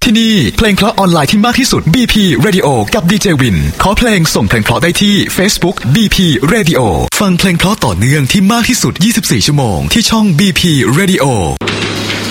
ที่นี่เพลงเพราะออนไลน์ที่มากที่สุด BP Radio กับดีเจวินขอเพลงส่งเพลงเพราะได้ที่ Facebook BP Radio ฟังเพลงเพราะต่อเนื่องที่มากที่สุด24ชั่วโมงที่ช่อง BP Radio